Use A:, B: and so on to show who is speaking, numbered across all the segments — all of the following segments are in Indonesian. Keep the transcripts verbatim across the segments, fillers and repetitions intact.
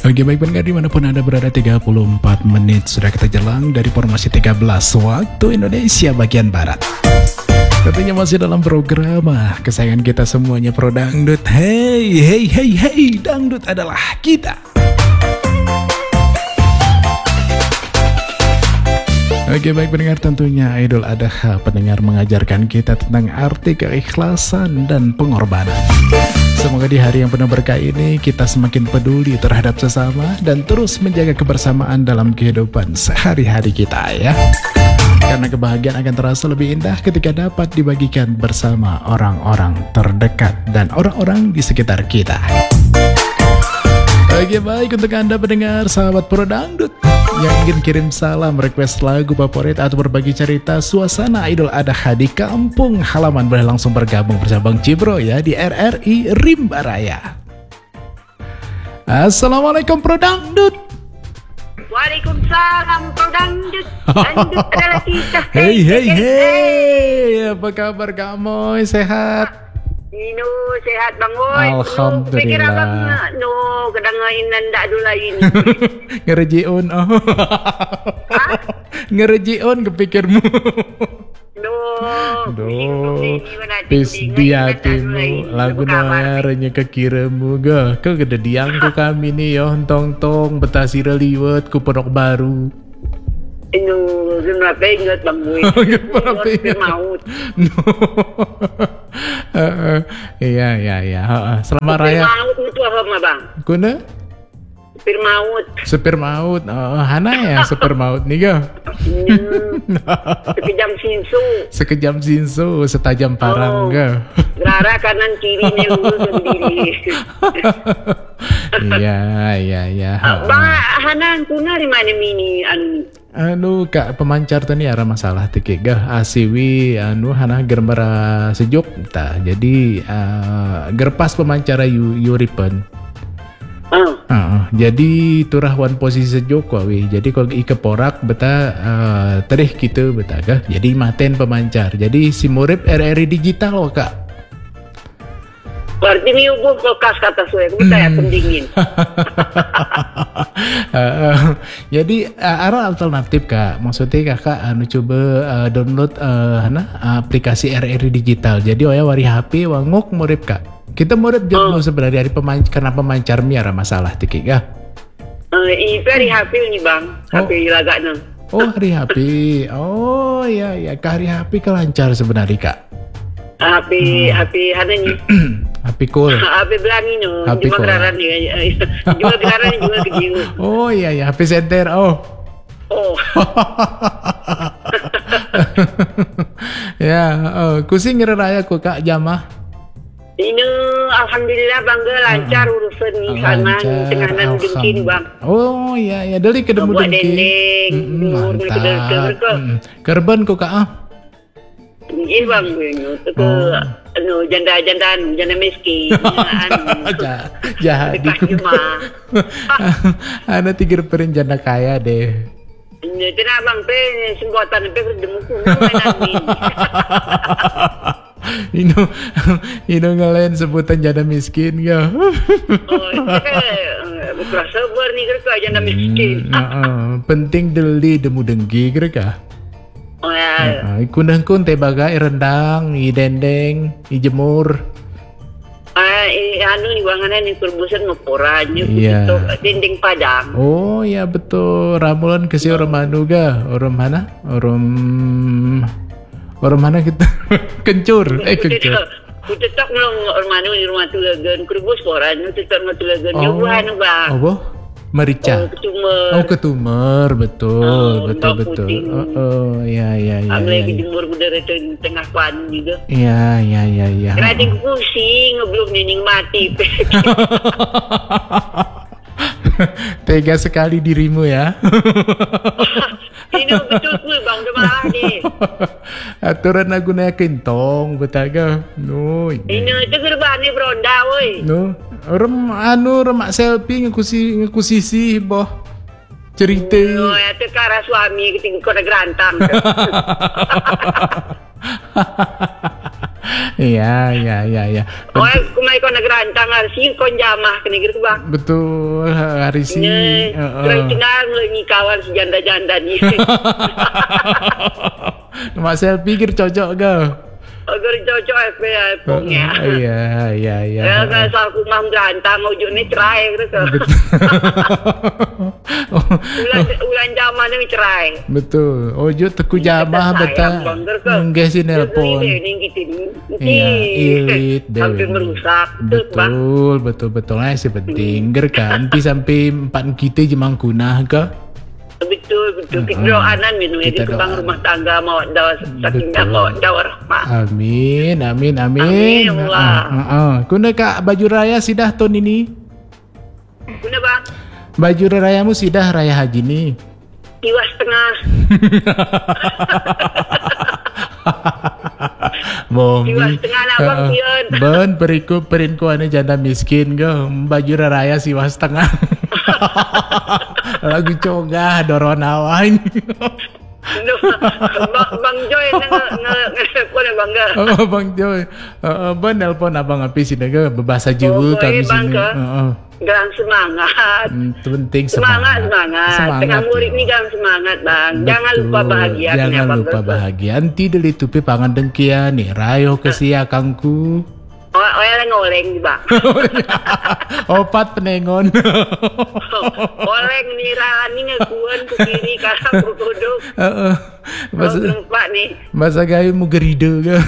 A: Oke, baik pendengar dimanapun Anda berada, tiga puluh empat menit sudah kita jelang dari formasi tiga belas waktu Indonesia bagian Barat. Tentunya masih dalam program kesayangan kita semuanya, Pro Dangdut. Hey, hey, hey, hey, dangdut adalah kita. Oke, baik pendengar, tentunya Idul Adha pendengar mengajarkan kita tentang arti keikhlasan dan pengorbanan. Semoga di hari yang penuh berkah ini kita semakin peduli terhadap sesama dan terus menjaga kebersamaan dalam kehidupan sehari-hari kita ya. Karena kebahagiaan akan terasa lebih indah ketika dapat dibagikan bersama orang-orang terdekat dan orang-orang di sekitar kita. Oke, baik untuk Anda pendengar sahabat Pro Dangdut yang ingin kirim salam, request lagu favorit atau berbagi cerita suasana Idul Adha di kampung halaman, boleh langsung bergabung bersama Bang Cibro ya di R R I Rimba Raya. Assalamualaikum Pro Dangdut.
B: Waalaikumsalam Pro Dangdut. Dangdut adalah kita.
A: Hey hey hey, apa kabar kamu? Sehat?
B: Ino sehat Bang Boy.
A: Alhamdulillah.
B: Pikir abang no kadang inan dak dulu lain.
A: Ngerejiun oh. Ngerejiun kepikirmu.
B: No.
A: Duh, pis di hatimu lagu naranya kekiramu ga. Kau gede diang ku kami nih yo tong-tong betasi reliwet ku Pondok Baru.
B: Ino guna penget Bang Boy. Guna maut.
A: Iya iya iya. Selamat raya.
B: Maut itu apa Bang?
A: Kuna?
B: Supir maut.
A: Supir maut. Oh, Hana ya supir maut nih ga.
B: Sekejam sinsu.
A: Sekejam sinsu, setajam parang ga.
B: Gerara kanan kirinya lurus sendiri.
A: Iya iya iya.
B: Bang Hanan kuna di mana mini anu?
A: Anu kak pemancar tadi ada masalah tiki gah asiwi anu hana germara sejuk ta jadi uh, gerpas pemancara yu yuripen. Uh. Uh, jadi turah one posisi sejuk wawi. Jadi kalau ike porak beta uh, terih gitu beta gah. Jadi maten pemancar. Jadi si murip R R I digital loh kak.
B: Berarti ini ubah kulkas kata saya, kita ya pendingin.
A: uh, uh, jadi uh, ada alternatif kak, maksudnya kakak anu coba uh, download uh, nah, aplikasi R R I digital. Jadi oh ya wari H P wanguk murip kak. Kita murip jodoh oh. Sebenarnya dari pemancar, karena pemancar mi ada masalah tiki kak.
B: Uh, itu hari H P nih bang,
A: oh.
B: H P lagaknya.
A: Oh hari H P, oh ya ya ke hari H P kelancar sebenarnya kak.
B: H P hmm. H P ada nih.
A: H P cool.
B: H P belangin no.
A: H P
B: jual geraran nih. Jual geraran jual kejiu.
A: Oh iya ya H P center. Oh.
B: Oh.
A: Ya, oh, kusing ngeraya ku kak jamah.
B: Ini alhamdulillah bangga lancar uh, urusan nih sana tenganan dengki nih bang.
A: Oh iya ya dari kedemu
B: dengki.
A: Buat dendeng. Mm, mantap. Mm, kerban ku kak ah.
B: Iya bang, itu ke anu janda-janda janda miskin,
A: jahat di ada tiga perin janda kaya deh.
B: Jadi bang, pe sembuatan pe berdemuku,
A: Ino, ino ngelain sebutan janda miskin ya.
B: Oh, itu berasa sabar nih kerja janda miskin.
A: Penting deli demu dengki kerja.
B: Oh ya.
A: Uh, Kunang kun teh bagai rendang, i dendeng, i jemur.
B: Ah, i anu ni wanganan ni perbusan ngoporan,
A: yeah.
B: Itu dendeng padang.
A: Oh ya betul, ramulan kasih orang mana ga? Orang mana? Orang orang mana kita? Kencur, eh kencur.
B: Kita tak ngelong orang mana di rumah tulagan, kerbus koran, kita tak ngelong tulagan, nyubuhan bang.
A: Oh boh? Merica.
B: Oh, ketumar.
A: Oh, ketumar, betul,
B: oh,
A: betul, betul. Oh, oh, ya, ya, ya.
B: Ambil
A: ya,
B: jemur udara di tengah pan juga.
A: Iya, iya, iya, iya.
B: Rading pusing, belum nening mati.
A: Tega sekali dirimu ya.
B: Ini betul pun bang, udah malah deh.
A: Aturan aku naik kentong, betaga. No.
B: Ini itu gerbani beronda, woi.
A: No. Rem anu remak selfie ngekusi ngekusisi boh cerita.
B: No, ya tu kara suami ketinggalan kota gerantang.
A: Iya, iya, iya, iya.
B: Oh, kumai ko nagrantang arsi kon jamah kene gitu bang.
A: Betul, hari sih.
B: Nye, terus tinggal mulai kawan si janda-janda nih.
A: Mas saya pikir cocok gak?
B: Agar cocok F P ya pokoknya.
A: Iya, iya, iya.
B: Ya kan aku mau gerantang ujuk nih cerai gitu. Ulan ulan zaman ini cerai.
A: Betul. Ojo teku jamah beta. Enggak sih nelpon.
B: Ini gitu
A: Iya, irit
B: hampir merusak.
A: Betul, betul, betul. Nah, si penting ger kan. Nanti sampai empat kita jemang kunah ke.
B: Betul, betul. Kita doanan minum jadi kembang rumah tangga mau dawa sakinah mau dawa rahmah.
A: Amin, amin, amin.
B: Amin, Allah.
A: Uh, uh, uh. Kuna kak baju raya sidah tahun ini?
B: Kuna bang?
A: Baju rayamu sidah raya haji nih.
B: Dua setengah.
A: Momi.
B: Dua setengah nak bang pion.
A: Ben periku perinku ane janda miskin ke baju raya siwa setengah. Lagu cogah doron awan.
B: No, bang, bang Joy nge nge bangga.
A: Oh bang Joy, uh, ben nelpon abang api sini ke berbahasa Jawa kami sini. Heeh.
B: Gang semangat.
A: Hmm, penting
B: semangat.
A: Semangat,
B: semangat. Tengah murid ini gang semangat bang.
A: Betul.
B: Jangan lupa bahagia.
A: Jangan lupa bahagia. Anti deli tupi pangan dengkia nih. Rayo kesia kangku.
B: Oh, oleng-oleng bang.
A: Opat penengon.
B: Oleng nirani ngekuan ke kiri karena berkodok.
A: Heeh. Masa
B: Pak nih.
A: Masa gawe mu gerido ke.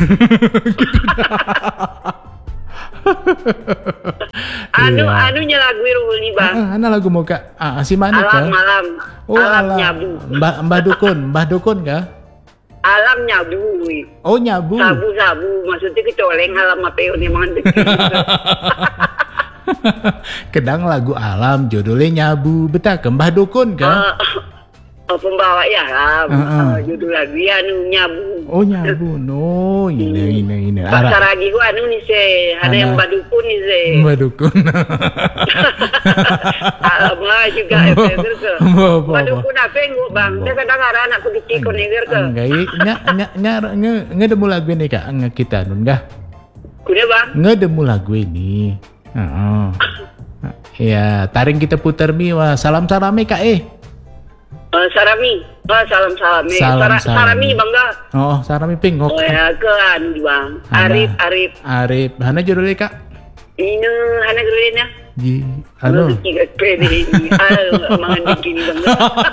B: Anu
A: Iya.
B: anu lagu Irul nih bang.
A: Ah, ana lagu mau kak. Ah, si mana kak?
B: Alam malam.
A: Oh,
B: alam
A: alam.
B: nyabu.
A: Mbah Mbah Dukun, Mbah Dukun kah?
B: Alam nyabu.
A: Oh, nyabu.
B: Sabu-sabu maksudnya kecoleng alam apa yang memang
A: Kedang lagu alam judulnya nyabu. Betah ke Mbah Dukun kah?
B: Uh, pembawa ya alam.
A: Uh, uh.
B: Uh, judul lagu ya anu nyabu.
A: Oh, nyabu. No, ini ini ini.
B: Bahasa lagi gua anu nih se, ada yang
A: Ana.
B: badukun nih se.
A: Mbah Dukun.
B: Alam lah juga ya ke.
A: Bo, bo, bo.
B: Badukun apa yang gua bang? Saya kadang kadang anak pergi cikon nih ke.
A: Enggak, nya nya nya nge ngedemu lagu ini kak, nge kita nun enggak?
B: Kuda bang?
A: Ngedemu lagu ini. Heeh. Ya, taring kita putar mi wah salam salame kak eh.
B: Uh, sarami, oh, salam salami.
A: Salam
B: Sara,
A: salami.
B: sarami bangga.
A: Oh, sarami pingok.
B: Oh ya ke anu bang.
A: Hana.
B: Arif, Arif.
A: Arif, hana judulnya kak?
B: Ini hana gerulenya.
A: Ji, anu.
B: Tiga pede ini. Al mangan dikini bangga.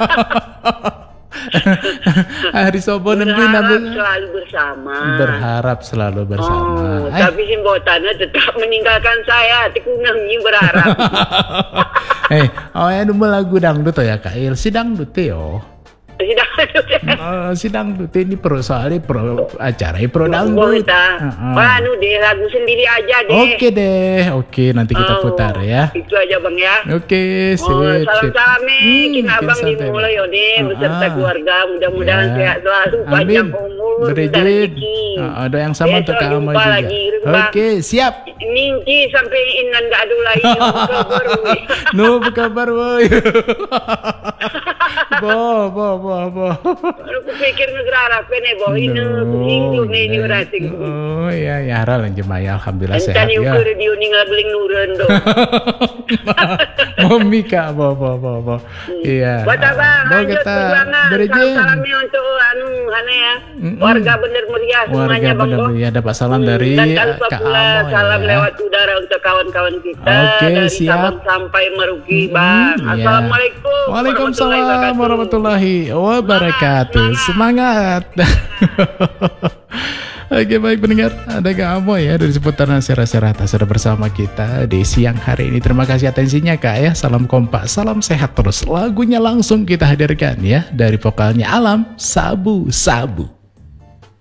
A: Hari sobo nembi
B: Berharap
A: nabu.
B: selalu bersama.
A: Berharap selalu bersama.
B: Oh,
A: Ay.
B: tapi simbotannya tetap meninggalkan saya. Tikunangnya berharap.
A: Eh, oh ya nemu lagu dangdut ya kak Il, si dangdut yo.
B: Sudah
A: Uh, si dangdut ini pro soalnya pro acara pro
B: Oh,
A: dangdut.
B: kita.
A: Uh-uh.
B: Wah, anu deh lagu sendiri aja deh.
A: Oke deh, oke nanti kita
B: Oh,
A: putar ya.
B: Itu aja bang ya.
A: Oke, sip,
B: Oh,
A: sip.
B: salam-salam nih,
A: Hmm,
B: kita abang
A: santai,
B: dimulai
A: Bang.
B: yo nih, beserta
A: Ah, ah.
B: keluarga, mudah-mudahan
A: Ya.
B: sehat selalu,
A: Amin.
B: panjang umur, dan
A: Berejid.
B: rezeki.
A: Ah, ada yang sama untuk
B: Besok
A: kamu
B: jumpa
A: juga.
B: lagi, Bang.
A: Oke, siap.
B: Ninci sampai inan gak ada lagi kabar.
A: No, apa kabar, boy? Bo, bo, bo, bo.
B: Aku pikir negara apa nih, boh ini Hindu nih ini berarti.
A: Oh, iya, ya, hara lanjut Maya. Alhamdulillah sehat
B: Entah
A: ya.
B: ukur di uning beling nuren dong.
A: Mami kak, bo, bo, bo, bo. Iya.
B: Buat apa?
A: Bo,
B: Lanjut
A: kita
B: perjuangan.
A: berejin.
B: Salam-salamnya untuk anu, Hana ya.
A: Mm-mm.
B: Warga bener meriah semuanya,
A: Warga
B: Bang.
A: benar
B: Boh.
A: ya dapat salam dari
B: Dan tak lupa
A: Kak
B: pula
A: Amo
B: salam
A: ya.
B: lewat udara untuk kawan-kawan kita
A: Oke,
B: dari
A: siap.
B: Sabang sampai Merauke,
A: Mm,
B: Bang.
A: iya.
B: Assalamualaikum.
A: Waalaikumsalam warahmatullahi wabarakatuh. Semangat. Oke baik pendengar, ada Kak Amo ya dari seputaran Serah-Serata sudah bersama kita di siang hari ini. Terima kasih atensinya Kak ya. Salam kompak, salam sehat terus. Lagunya langsung kita hadirkan ya dari vokalnya Alam Sabu Sabu.